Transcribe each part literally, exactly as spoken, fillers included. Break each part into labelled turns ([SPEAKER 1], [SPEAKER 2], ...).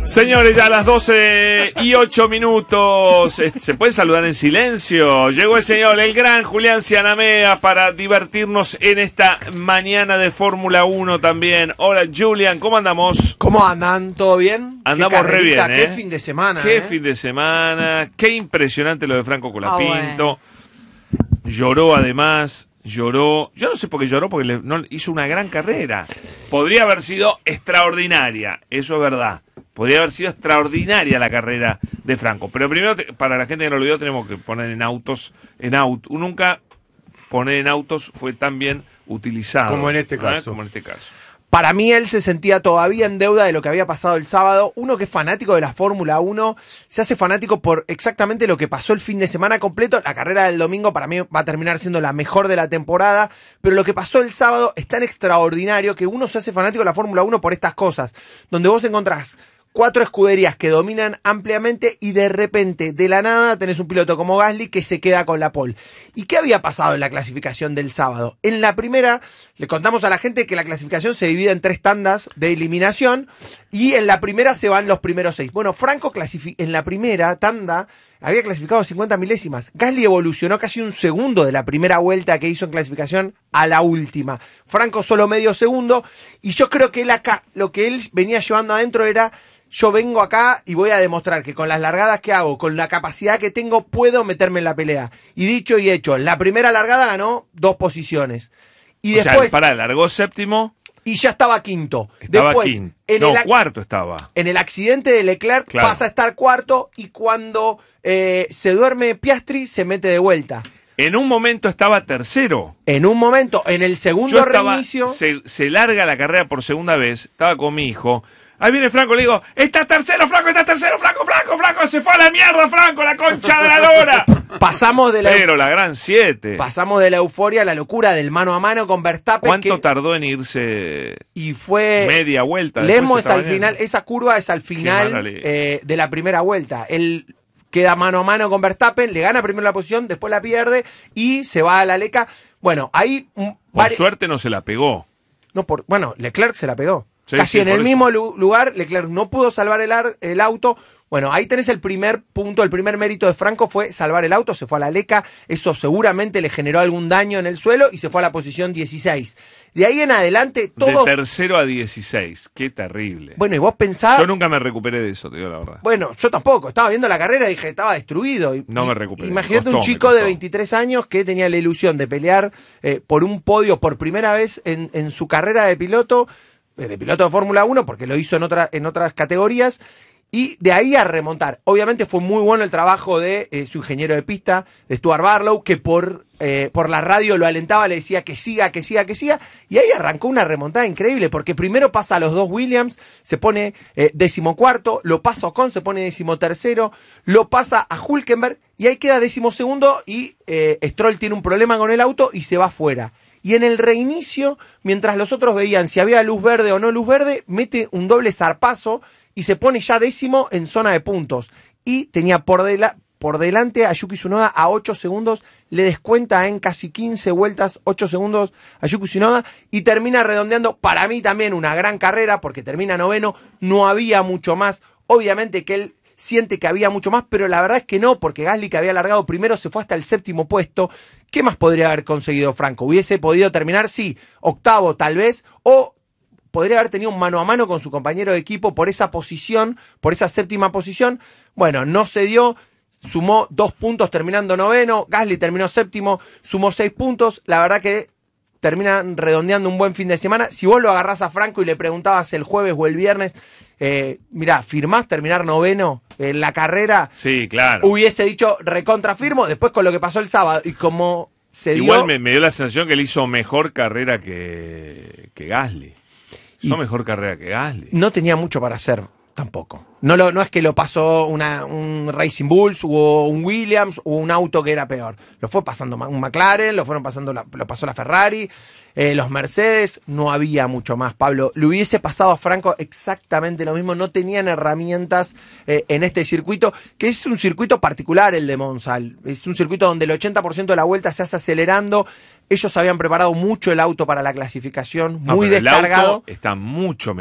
[SPEAKER 1] Señores, ya a las doce y ocho minutos, ¿se puede saludar en silencio? Llegó el señor, el gran Julián Cianamea, para divertirnos en esta mañana de Fórmula uno también. Hola, Julián, ¿cómo andamos?
[SPEAKER 2] ¿Cómo andan? ¿Todo bien?
[SPEAKER 1] Andamos re bien, ¿eh?
[SPEAKER 2] Qué fin de semana,
[SPEAKER 1] Qué
[SPEAKER 2] ¿eh?
[SPEAKER 1] fin de semana, qué impresionante lo de Franco Colapinto.
[SPEAKER 3] Oh, bueno.
[SPEAKER 1] Lloró además. Lloró, yo no sé por qué lloró, porque le, no, hizo una gran carrera. Podría haber sido extraordinaria, eso es verdad. Podría haber sido extraordinaria la carrera de Franco. Pero primero, para la gente que no lo vio, tenemos que poner en autos, en auto. Nunca poner en autos fue tan bien utilizado.
[SPEAKER 4] Como en este
[SPEAKER 1] ¿eh?
[SPEAKER 4] caso.
[SPEAKER 1] Como en este caso.
[SPEAKER 2] Para mí él se sentía todavía en deuda de lo que había pasado el sábado. Uno que es fanático de la Fórmula uno se hace fanático por exactamente lo que pasó el fin de semana completo. La carrera del domingo para mí va a terminar siendo la mejor de la temporada, pero lo que pasó el sábado es tan extraordinario que uno se hace fanático de la Fórmula uno por estas cosas, donde vos encontrás cuatro escuderías que dominan ampliamente y de repente, de la nada, tenés un piloto como Gasly que se queda con la pole. ¿Y qué había pasado en la clasificación del sábado? En la primera, le contamos a la gente que la clasificación se divide en tres tandas de eliminación y en la primera se van los primeros seis. Bueno, Franco clasific- en la primera tanda había clasificado cincuenta milésimas. Gasly evolucionó casi un segundo de la primera vuelta que hizo en clasificación a la última. Franco solo medio segundo y yo creo que él acá, lo que él venía llevando adentro era: yo vengo acá y voy a demostrar que con las largadas que hago, con la capacidad que tengo, puedo meterme en la pelea. Y dicho y hecho, en la primera largada ganó dos posiciones. Y
[SPEAKER 1] o
[SPEAKER 2] después,
[SPEAKER 1] sea, para, largó séptimo.
[SPEAKER 2] Y ya estaba quinto.
[SPEAKER 1] Estaba
[SPEAKER 2] después,
[SPEAKER 1] quinto.
[SPEAKER 2] En
[SPEAKER 1] no,
[SPEAKER 2] el,
[SPEAKER 1] cuarto estaba.
[SPEAKER 2] En el accidente de Leclerc, claro, pasa a estar cuarto y cuando eh, se duerme Piastri se mete de vuelta.
[SPEAKER 1] En un momento estaba tercero.
[SPEAKER 2] En un momento, en el segundo
[SPEAKER 1] Yo estaba,
[SPEAKER 2] reinicio.
[SPEAKER 1] Se, se larga la carrera por segunda vez. Estaba con mi hijo. Ahí viene Franco, le digo: está tercero, Franco, está tercero, Franco, Franco, Franco, se fue a la mierda, Franco, la concha de la lora.
[SPEAKER 2] Pasamos de la,
[SPEAKER 1] Pero la gran siete.
[SPEAKER 2] Pasamos de la euforia a la locura del mano a mano con Verstappen.
[SPEAKER 1] ¿Cuánto
[SPEAKER 2] que,
[SPEAKER 1] tardó en irse?
[SPEAKER 2] Y fue
[SPEAKER 1] media vuelta.
[SPEAKER 2] Lemo es al final, esa curva es al final eh, de la primera vuelta. Él queda mano a mano con Verstappen, le gana primero la posición, después la pierde y se va a la leca. Bueno, ahí...
[SPEAKER 1] Por
[SPEAKER 2] vari...
[SPEAKER 1] suerte no se la pegó.
[SPEAKER 2] No, por Bueno, Leclerc se la pegó.
[SPEAKER 1] Sí,
[SPEAKER 2] Casi
[SPEAKER 1] sí,
[SPEAKER 2] en el
[SPEAKER 1] eso.
[SPEAKER 2] mismo lugar, Leclerc no pudo salvar el, ar, el auto. Bueno, ahí tenés el primer punto, el primer mérito de Franco fue salvar el auto, se fue a la leca, eso seguramente le generó algún daño en el suelo y se fue a la posición dieciséis. De ahí en adelante todos...
[SPEAKER 1] De tercero a dieciséis, qué terrible.
[SPEAKER 2] Bueno, y vos pensás...
[SPEAKER 1] Yo nunca me recuperé de eso, te digo la verdad.
[SPEAKER 2] Bueno, yo tampoco, estaba viendo la carrera y dije, estaba destruido. Y,
[SPEAKER 1] no me recuperé.
[SPEAKER 2] Imagínate
[SPEAKER 1] me costó,
[SPEAKER 2] un chico de veintitrés años que tenía la ilusión de pelear eh, por un podio por primera vez en, en su carrera de piloto, de piloto de Fórmula uno, porque lo hizo en, otra, en otras categorías, y de ahí a remontar. Obviamente fue muy bueno el trabajo de eh, su ingeniero de pista, de Stuart Barlow, que por, eh, por la radio lo alentaba, le decía que siga, que siga, que siga, y ahí arrancó una remontada increíble, porque primero pasa a los dos Williams, se pone eh, decimocuarto, lo pasa a Ocon, se pone decimotercero, lo pasa a Hülkenberg, y ahí queda decimosegundo, y eh, Stroll tiene un problema con el auto y se va fuera. Y en el reinicio, mientras los otros veían si había luz verde o no luz verde, mete un doble zarpazo y se pone ya décimo en zona de puntos. Y tenía por, de la, por delante a Yuki Tsunoda a ocho segundos, le descuenta en casi quince vueltas, ocho segundos a Yuki Tsunoda y termina redondeando, para mí también una gran carrera, porque termina noveno, no había mucho más. Obviamente que él siente que había mucho más, pero la verdad es que no, porque Gasly, que había largado primero, se fue hasta el séptimo puesto. ¿Qué más podría haber conseguido Franco? ¿Hubiese podido terminar? Sí, octavo tal vez, o podría haber tenido un mano a mano con su compañero de equipo por esa posición, por esa séptima posición. Bueno, no se dio, sumó dos puntos terminando noveno, Gasly terminó séptimo, sumó seis puntos. La verdad que terminan redondeando un buen fin de semana. Si vos lo agarrás a Franco y le preguntabas el jueves o el viernes, eh, mirá, ¿firmás terminar noveno en la carrera?
[SPEAKER 1] Sí, claro.
[SPEAKER 2] Hubiese dicho recontrafirmo. Después con lo que pasó el sábado y como se dio...
[SPEAKER 1] Igual me, me dio la sensación que él hizo mejor carrera que, que Gasly. Hizo
[SPEAKER 2] Y
[SPEAKER 1] mejor carrera que Gasly.
[SPEAKER 2] no tenía mucho para hacer tampoco. No, lo, no es que lo pasó una, un Racing Bulls o un Williams o un auto que era peor. Lo fue pasando un McLaren, lo fueron pasando la, lo pasó la Ferrari, eh, los Mercedes, no había mucho más, Pablo. Le hubiese pasado a Franco exactamente lo mismo, no tenían herramientas eh, en este circuito, que es un circuito particular el de Monza. Es un circuito donde el ochenta por ciento de la vuelta se hace acelerando. Ellos habían preparado mucho el auto para la clasificación, muy
[SPEAKER 1] no, pero
[SPEAKER 2] descargado.
[SPEAKER 1] El auto está mucho mejor.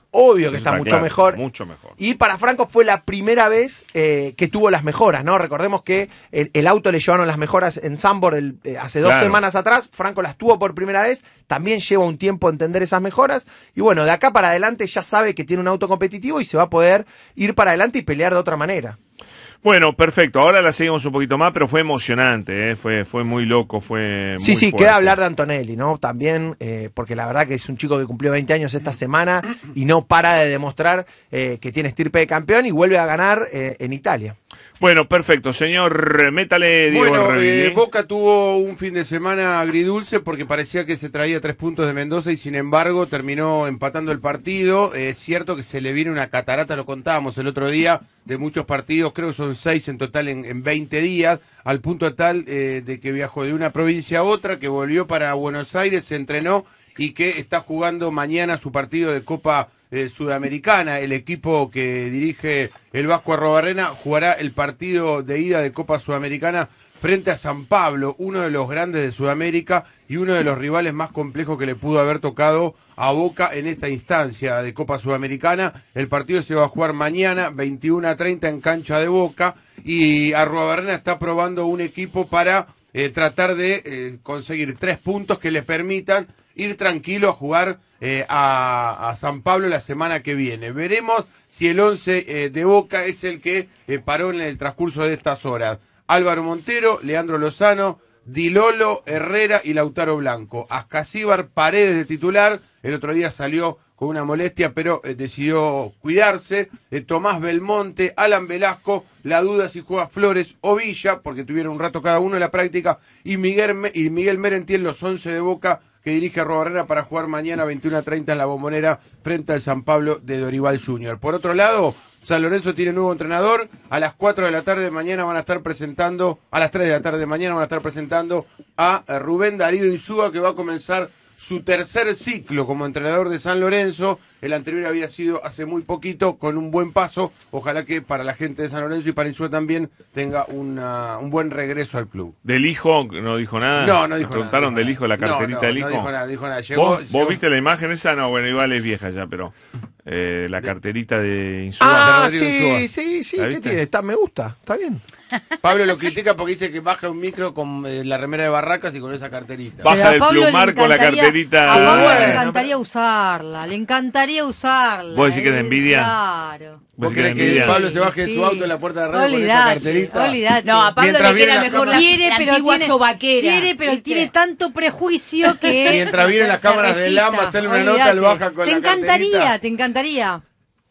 [SPEAKER 2] obvio que
[SPEAKER 1] Eso
[SPEAKER 2] está,
[SPEAKER 1] está
[SPEAKER 2] mucho
[SPEAKER 1] claro,
[SPEAKER 2] mejor.
[SPEAKER 1] mucho mejor.
[SPEAKER 2] Y para Franco fue la primera vez eh, que tuvo las mejoras, ¿no? Recordemos que el, el auto le llevaron las mejoras en Zandvoort el, eh, hace dos
[SPEAKER 1] Claro.
[SPEAKER 2] semanas atrás. Franco las tuvo por primera vez. También lleva un tiempo entender esas mejoras. Y bueno, de acá para adelante ya sabe que tiene un auto competitivo y se va a poder ir para adelante y pelear de otra manera.
[SPEAKER 1] Bueno, perfecto. Ahora la seguimos un poquito más, pero fue emocionante, ¿eh? fue, fue muy loco, fue muy
[SPEAKER 2] Sí, sí,
[SPEAKER 1] fuerte.
[SPEAKER 2] queda hablar de Antonelli, ¿no? También, eh, porque la verdad que es un chico que cumplió veinte años esta semana y no para de demostrar eh, que tiene estirpe de campeón y vuelve a ganar eh, en Italia.
[SPEAKER 1] Bueno, perfecto. Señor, métale, Diego
[SPEAKER 3] Bueno,
[SPEAKER 1] Reville.
[SPEAKER 3] eh, Boca tuvo un fin de semana agridulce porque parecía que se traía tres puntos de Mendoza y sin embargo terminó empatando el partido. Eh, es cierto que se le viene una catarata, lo contábamos el otro día, de muchos partidos, creo que son seis en total en, en veinte días, al punto tal eh, de que viajó de una provincia a otra, que volvió para Buenos Aires, se entrenó y que está jugando mañana su partido de Copa eh, Sudamericana. El equipo que dirige el Vasco Arrobarrena jugará el partido de ida de Copa Sudamericana frente a San Pablo, uno de los grandes de Sudamérica y uno de los rivales más complejos que le pudo haber tocado a Boca en esta instancia de Copa Sudamericana. El partido se va a jugar mañana, veintiuno a treinta en cancha de Boca, y Arrobarrena está probando un equipo para eh, tratar de eh, conseguir tres puntos que le permitan ir tranquilo a jugar eh, a, a San Pablo la semana que viene. Veremos si el once eh, de Boca es el que eh, paró en el transcurso de estas horas. Álvaro Montero, Leandro Lozano, Dilolo, Herrera y Lautaro Blanco. Ascasíbar, Paredes de titular, el otro día salió con una molestia, pero eh, decidió cuidarse. Eh, Tomás Belmonte, Alan Velasco, la duda si juega Flores o Villa, porque tuvieron un rato cada uno en la práctica, y Miguel, Me- y Miguel Merentiel, los once de Boca, que dirige a Arrobarrena para jugar mañana veintiuno a treinta en la Bombonera frente al San Pablo de Dorival junior Por otro lado, San Lorenzo tiene nuevo entrenador. A las cuatro de la tarde de mañana van a estar presentando, a las tres de la tarde de mañana van a estar presentando a Rubén Darío Insúa, que va a comenzar su tercer ciclo como entrenador de San Lorenzo. El anterior había sido hace muy poquito, con un buen paso. Ojalá que para la gente de San Lorenzo y para Insúa también tenga una, un buen regreso al club.
[SPEAKER 1] ¿Del hijo no dijo nada?
[SPEAKER 3] No, no dijo
[SPEAKER 1] ¿Me preguntaron
[SPEAKER 3] nada.
[SPEAKER 1] del hijo, la carterita
[SPEAKER 3] no, no,
[SPEAKER 1] del hijo?
[SPEAKER 3] No dijo nada, dijo nada. Llegó,
[SPEAKER 1] ¿Vos,
[SPEAKER 3] llegó-
[SPEAKER 1] vos viste la imagen esa? No, bueno, igual es vieja ya, pero eh, la carterita de Insúa.
[SPEAKER 2] Ah,
[SPEAKER 3] de Rodrigo
[SPEAKER 2] sí,
[SPEAKER 3] Insúa.
[SPEAKER 2] sí, sí,
[SPEAKER 1] ¿La
[SPEAKER 2] ¿qué
[SPEAKER 1] viste?
[SPEAKER 2] tiene? Está, me gusta, está bien.
[SPEAKER 3] Pablo lo critica porque dice que baja un micro con eh, la remera de Barracas y con esa carterita.
[SPEAKER 1] Baja
[SPEAKER 4] Pero a
[SPEAKER 1] del
[SPEAKER 4] Pablo le
[SPEAKER 1] plumar con la
[SPEAKER 4] encantaría-
[SPEAKER 1] carterita.
[SPEAKER 4] A Pablo
[SPEAKER 2] Bueno,
[SPEAKER 4] le encantaría usarla, le encantaría usarla.
[SPEAKER 1] ¿Vos decís que es de
[SPEAKER 4] eh,
[SPEAKER 1] envidia?
[SPEAKER 4] Claro.
[SPEAKER 3] ¿Vos
[SPEAKER 1] Pues que
[SPEAKER 3] crees
[SPEAKER 1] la
[SPEAKER 3] que
[SPEAKER 1] envidia.
[SPEAKER 3] Pablo se baje de
[SPEAKER 4] Sí.
[SPEAKER 3] su auto en la puerta de radio con esa
[SPEAKER 4] Olvidate,
[SPEAKER 3] carterita?
[SPEAKER 4] olvidate.
[SPEAKER 5] No, a Pablo
[SPEAKER 3] Mientras
[SPEAKER 5] le
[SPEAKER 3] viene
[SPEAKER 5] queda
[SPEAKER 3] la
[SPEAKER 5] mejor la,
[SPEAKER 3] cámara-
[SPEAKER 4] quiere,
[SPEAKER 5] la
[SPEAKER 4] pero
[SPEAKER 5] antigua
[SPEAKER 4] tiene,
[SPEAKER 5] sobaquera.
[SPEAKER 4] quiere, pero
[SPEAKER 5] ¿viste?
[SPEAKER 4] tiene tanto prejuicio que
[SPEAKER 3] Mientras vienen las
[SPEAKER 4] se
[SPEAKER 3] cámaras del
[SPEAKER 4] resista.
[SPEAKER 3] LAMA a hacerle una
[SPEAKER 4] Olvídate.
[SPEAKER 3] nota, lo baja con
[SPEAKER 4] te
[SPEAKER 3] la
[SPEAKER 4] encantaría,
[SPEAKER 3] carterita.
[SPEAKER 4] te encantaría.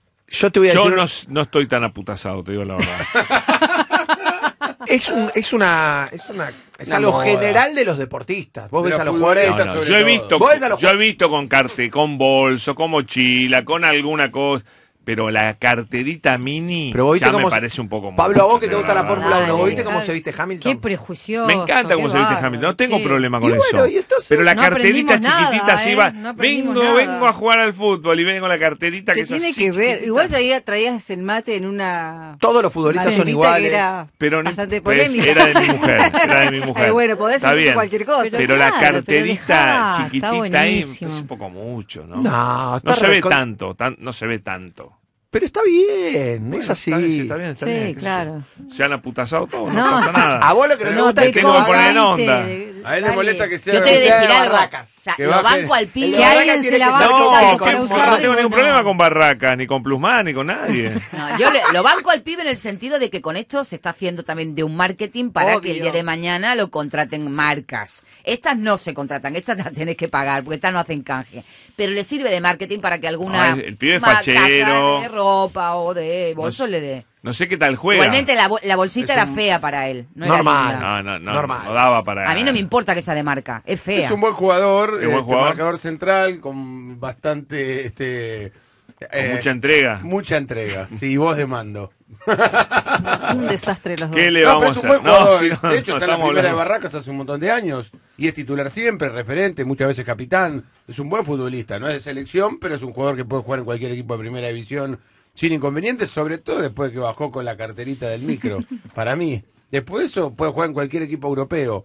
[SPEAKER 2] Yo te voy a
[SPEAKER 1] Yo
[SPEAKER 2] decir,
[SPEAKER 1] no, no estoy tan aputazado, te digo la verdad.
[SPEAKER 2] es, un, es una, es una, es
[SPEAKER 3] Una
[SPEAKER 2] algo
[SPEAKER 3] moda.
[SPEAKER 2] general de los deportistas. Vos
[SPEAKER 3] De
[SPEAKER 2] ves
[SPEAKER 3] los
[SPEAKER 2] a los jugadores.
[SPEAKER 3] futbolistas.
[SPEAKER 1] No, no,
[SPEAKER 3] sobre
[SPEAKER 1] yo he
[SPEAKER 3] todo.
[SPEAKER 1] visto,
[SPEAKER 2] Vos ves a los
[SPEAKER 1] yo he visto con carte, con bolso, con mochila, con alguna cosa, pero la carterita mini
[SPEAKER 2] Pero vos viste
[SPEAKER 1] ya
[SPEAKER 2] cómo
[SPEAKER 1] me
[SPEAKER 2] se-
[SPEAKER 1] parece un poco
[SPEAKER 2] Pablo, a vos
[SPEAKER 1] mucho,
[SPEAKER 2] que te
[SPEAKER 1] de
[SPEAKER 2] gusta la
[SPEAKER 1] verdad.
[SPEAKER 2] Fórmula uno, ¿vos
[SPEAKER 4] Dale,
[SPEAKER 2] viste cómo
[SPEAKER 4] dale.
[SPEAKER 2] se viste Hamilton?
[SPEAKER 4] Qué prejuicioso.
[SPEAKER 1] Me encanta cómo
[SPEAKER 4] qué
[SPEAKER 1] se viste
[SPEAKER 4] bárbaro,
[SPEAKER 1] Hamilton, no tengo
[SPEAKER 4] che.
[SPEAKER 1] problema con
[SPEAKER 2] Y bueno,
[SPEAKER 1] eso.
[SPEAKER 2] y entonces-
[SPEAKER 1] pero la
[SPEAKER 4] No
[SPEAKER 1] carterita
[SPEAKER 4] aprendimos nada,
[SPEAKER 1] chiquitita así
[SPEAKER 4] ¿eh?
[SPEAKER 1] va,
[SPEAKER 4] No aprendimos
[SPEAKER 1] vengo,
[SPEAKER 4] nada.
[SPEAKER 1] vengo a jugar al fútbol y vengo con la carterita que
[SPEAKER 6] ¿Qué
[SPEAKER 1] es
[SPEAKER 6] tiene
[SPEAKER 1] así
[SPEAKER 6] que ver?
[SPEAKER 1] chiquitita.
[SPEAKER 6] Igual traía, traías el mate en una...
[SPEAKER 2] Todos los futbolistas son
[SPEAKER 6] banderita
[SPEAKER 2] iguales.
[SPEAKER 6] que era
[SPEAKER 1] Pero no-
[SPEAKER 6] bastante
[SPEAKER 1] pues,
[SPEAKER 6] polémica.
[SPEAKER 1] era de mi mujer, era de mi mujer.
[SPEAKER 6] Ay, bueno, podés
[SPEAKER 1] Está
[SPEAKER 6] hacer
[SPEAKER 1] bien.
[SPEAKER 6] cualquier cosa.
[SPEAKER 1] Pero,
[SPEAKER 4] Pero
[SPEAKER 1] la
[SPEAKER 4] claro, pero
[SPEAKER 1] carterita
[SPEAKER 4] dejá, está
[SPEAKER 1] chiquitita ahí
[SPEAKER 4] buenísimo.
[SPEAKER 1] es un poco mucho, ¿no?
[SPEAKER 2] No, está
[SPEAKER 1] No se ve
[SPEAKER 2] recon-
[SPEAKER 1] tanto, tan- no se ve tanto.
[SPEAKER 2] Pero está bien,
[SPEAKER 1] Bueno,
[SPEAKER 2] es así.
[SPEAKER 1] Está bien, sí, está bien, está
[SPEAKER 4] Sí,
[SPEAKER 1] bien, qué sé
[SPEAKER 4] claro.
[SPEAKER 1] yo. Se han aputazado todos, no,
[SPEAKER 4] No,
[SPEAKER 1] pasa nada.
[SPEAKER 2] A vos lo que no te
[SPEAKER 1] Pero
[SPEAKER 2] gusta
[SPEAKER 1] te
[SPEAKER 2] es que
[SPEAKER 1] tengo que
[SPEAKER 2] lo
[SPEAKER 1] poner en
[SPEAKER 2] hagan-
[SPEAKER 1] onda.
[SPEAKER 3] A él le molesta que sea...
[SPEAKER 5] Yo te voy a
[SPEAKER 2] que sea
[SPEAKER 5] decir
[SPEAKER 2] de
[SPEAKER 5] algo.
[SPEAKER 2] Barracas.
[SPEAKER 5] O sea,
[SPEAKER 3] Que
[SPEAKER 5] lo
[SPEAKER 3] baje-
[SPEAKER 5] banco al
[SPEAKER 2] el
[SPEAKER 5] pibe.
[SPEAKER 2] de
[SPEAKER 4] Que
[SPEAKER 2] Barracas
[SPEAKER 4] alguien
[SPEAKER 2] tiene
[SPEAKER 4] se la
[SPEAKER 2] que
[SPEAKER 4] banque
[SPEAKER 2] tener
[SPEAKER 1] No,
[SPEAKER 4] tanto
[SPEAKER 2] código.
[SPEAKER 1] que
[SPEAKER 4] para
[SPEAKER 1] no
[SPEAKER 4] usarlo,
[SPEAKER 1] tengo ningún
[SPEAKER 4] no.
[SPEAKER 1] problema con Barracas, ni con Plusman, ni con nadie.
[SPEAKER 5] No, yo le- lo banco al pibe en el sentido de que con esto se está haciendo también de un marketing para
[SPEAKER 6] Obvio.
[SPEAKER 5] que el día de mañana lo contraten marcas. Estas no se contratan, estas las tenés que pagar porque estas no hacen canje. Pero le sirve de marketing para que alguna
[SPEAKER 1] No, el- el pibe es
[SPEAKER 5] ma-
[SPEAKER 1] fachero.
[SPEAKER 5] casa de ropa o de bolso
[SPEAKER 1] No sé-
[SPEAKER 5] le dé.
[SPEAKER 1] No sé qué tal juega.
[SPEAKER 5] Igualmente la, bol- la bolsita
[SPEAKER 3] Es
[SPEAKER 5] era
[SPEAKER 3] un-
[SPEAKER 5] fea para él. No era
[SPEAKER 2] Normal.
[SPEAKER 5] linda.
[SPEAKER 1] No, no, no,
[SPEAKER 2] Normal.
[SPEAKER 1] no daba para...
[SPEAKER 5] A mí no me importa que sea de marca, es fea.
[SPEAKER 3] Es un buen jugador,
[SPEAKER 1] Es buen
[SPEAKER 3] este,
[SPEAKER 1] jugador.
[SPEAKER 3] marcador central, con bastante... este
[SPEAKER 1] Con
[SPEAKER 3] eh,
[SPEAKER 1] mucha entrega.
[SPEAKER 3] Mucha entrega, sí, voz de mando.
[SPEAKER 6] Son un desastre los dos.
[SPEAKER 1] ¿Qué le
[SPEAKER 3] No, pero
[SPEAKER 1] vamos
[SPEAKER 3] es
[SPEAKER 1] a
[SPEAKER 3] un buen
[SPEAKER 1] hacer?
[SPEAKER 3] jugador.
[SPEAKER 1] sí, no,
[SPEAKER 3] de hecho,
[SPEAKER 1] no
[SPEAKER 3] está en la
[SPEAKER 1] estamos
[SPEAKER 3] primera de
[SPEAKER 1] hablando.
[SPEAKER 3] Barracas hace un montón de años. Y es titular siempre, referente, muchas veces capitán. Es un buen futbolista, no es de selección, pero es un jugador que puede jugar en cualquier equipo de primera división sin inconvenientes, sobre todo después de que bajó con la carterita del micro. Para mí. Después de eso, puede jugar en cualquier equipo europeo.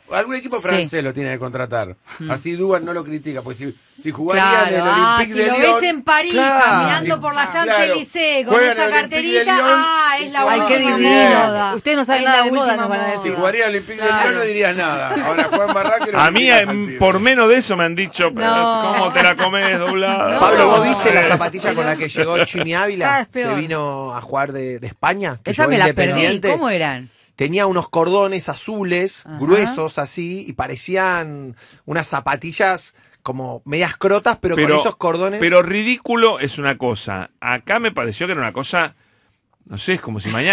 [SPEAKER 3] Algún equipo
[SPEAKER 5] Sí.
[SPEAKER 3] francés lo tiene que contratar. Así Duban no lo critica, pues si, si jugaría en el
[SPEAKER 5] Claro,
[SPEAKER 4] Ah,
[SPEAKER 3] Olympique
[SPEAKER 4] si
[SPEAKER 3] de
[SPEAKER 4] lo
[SPEAKER 3] Lyon...
[SPEAKER 4] ves en París,
[SPEAKER 2] Claro.
[SPEAKER 4] caminando por la
[SPEAKER 3] Ah,
[SPEAKER 4] Champs-Élysées
[SPEAKER 3] claro.
[SPEAKER 4] con
[SPEAKER 3] Juega
[SPEAKER 4] esa
[SPEAKER 3] en el Olympique de
[SPEAKER 4] carterita,
[SPEAKER 3] Lyon.
[SPEAKER 4] ah, es la
[SPEAKER 3] Ay,
[SPEAKER 4] última
[SPEAKER 3] qué divino.
[SPEAKER 4] moda.
[SPEAKER 6] Ustedes no saben
[SPEAKER 4] Es
[SPEAKER 6] nada
[SPEAKER 4] la
[SPEAKER 6] de moda,
[SPEAKER 4] última
[SPEAKER 6] nos van a
[SPEAKER 4] moda.
[SPEAKER 6] decir.
[SPEAKER 3] Si jugaría en el Olympique de
[SPEAKER 4] Claro.
[SPEAKER 3] Lyon no dirías nada. Ahora Juan Barraque lo
[SPEAKER 1] A mí,
[SPEAKER 3] criticas
[SPEAKER 1] eh,
[SPEAKER 3] al pibe.
[SPEAKER 1] por menos de eso me han dicho, pero
[SPEAKER 4] No.
[SPEAKER 1] ¿cómo te la comes doblada?
[SPEAKER 2] Pablo, ¿vos viste la
[SPEAKER 1] Eh,
[SPEAKER 2] zapatilla con la que llegó Chimi
[SPEAKER 4] Ah,
[SPEAKER 2] Ávila?
[SPEAKER 4] es peor.
[SPEAKER 2] Que vino a jugar de, de España. Que
[SPEAKER 5] Esa
[SPEAKER 2] llegó
[SPEAKER 5] me la perdí.
[SPEAKER 2] Independiente.
[SPEAKER 5] ¿Cómo eran?
[SPEAKER 2] Tenía unos cordones azules,
[SPEAKER 5] Ajá.
[SPEAKER 2] gruesos así, y parecían unas zapatillas como medias crotas, pero, con esos cordones.
[SPEAKER 1] Pero ridículo es una cosa. Acá me pareció que era una cosa, no sé, es como si mañana